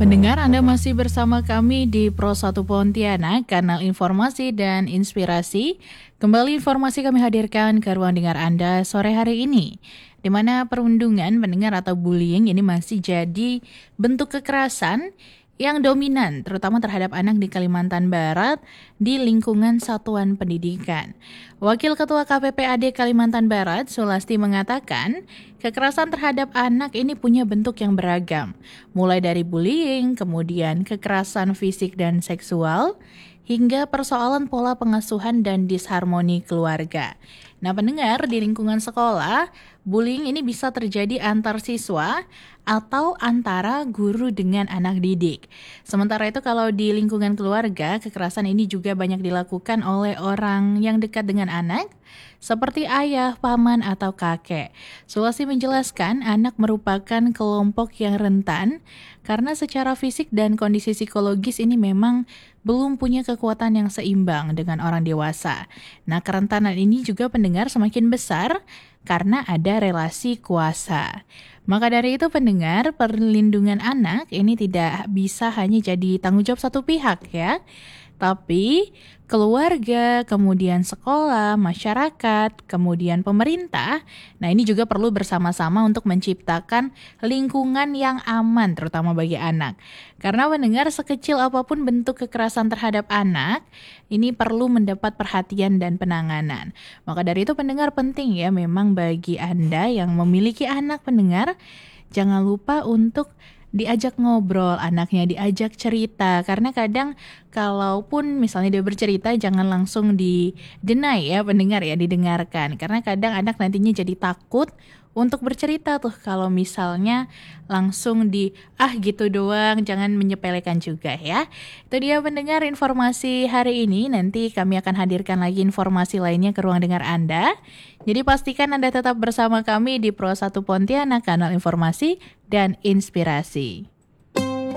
Pendengar, Anda masih bersama kami di Pro 1 Pontianak, kanal informasi dan inspirasi. Kembali informasi kami hadirkan ke ruang dengar Anda sore hari ini, di mana perundungan pendengar atau bullying ini masih jadi bentuk kekerasan yang dominan, terutama terhadap anak di Kalimantan Barat di lingkungan satuan pendidikan. Wakil Ketua KPPAD Kalimantan Barat, Sulasti, mengatakan kekerasan terhadap anak ini punya bentuk yang beragam, mulai dari bullying, kemudian kekerasan fisik dan seksual, hingga persoalan pola pengasuhan dan disharmoni keluarga. Nah, pendengar, di lingkungan sekolah, bullying ini bisa terjadi antar siswa atau antara guru dengan anak didik. Sementara itu, kalau di lingkungan keluarga, kekerasan ini juga banyak dilakukan oleh orang yang dekat dengan anak, seperti ayah, paman, atau kakek. Sulasi menjelaskan anak merupakan kelompok yang rentan karena secara fisik dan kondisi psikologis ini memang belum punya kekuatan yang seimbang dengan orang dewasa. Nah, kerentanan ini juga pendengar semakin besar karena ada relasi kuasa. Maka dari itu pendengar, perlindungan anak ini tidak bisa hanya jadi tanggung jawab satu pihak ya. Tapi keluarga, kemudian sekolah, masyarakat, kemudian pemerintah, nah ini juga perlu bersama-sama untuk menciptakan lingkungan yang aman terutama bagi anak. Karena mendengar sekecil apapun bentuk kekerasan terhadap anak, ini perlu mendapat perhatian dan penanganan. Maka dari itu pendengar penting ya memang bagi Anda yang memiliki anak pendengar, jangan lupa untuk diajak ngobrol anaknya, diajak cerita. Karena kadang kalaupun misalnya dia bercerita, jangan langsung di-deny ya pendengar ya, didengarkan. Karena kadang anak nantinya jadi takut untuk bercerita tuh kalau misalnya langsung gitu doang, jangan menyepelekan juga ya. Itu dia pendengar informasi hari ini, nanti kami akan hadirkan lagi informasi lainnya ke ruang dengar Anda. Jadi pastikan Anda tetap bersama kami di Pro 1 Pontianak, kanal informasi dan inspirasi.